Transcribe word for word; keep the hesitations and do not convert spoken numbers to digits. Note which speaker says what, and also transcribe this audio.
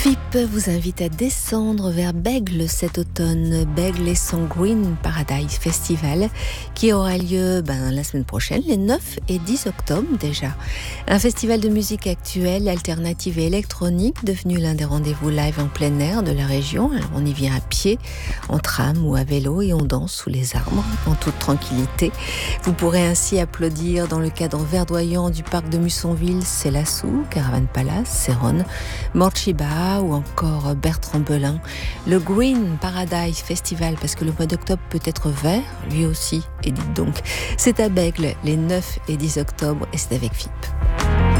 Speaker 1: F I P vous invite à descendre vers Bègle cet automne. Bègle et son Green Paradise Festival qui aura lieu ben, la semaine prochaine, les neuf et dix octobre déjà. Un festival de musique actuelle, alternative et électronique devenu l'un des rendez-vous live en plein air de la région. Alors on y vient à pied, en tram ou à vélo et on danse sous les arbres en toute tranquillité. Vous pourrez ainsi applaudir dans le cadre verdoyant du parc de Mussonville, Célassou, Caravan Palace, Céronne, Morchiba ou encore Bertrand Belin. Le Green Paradise Festival, parce que le mois d'octobre peut être vert, lui aussi, et dites donc. C'est à Bègle les neuf et dix octobre et c'est avec F I P.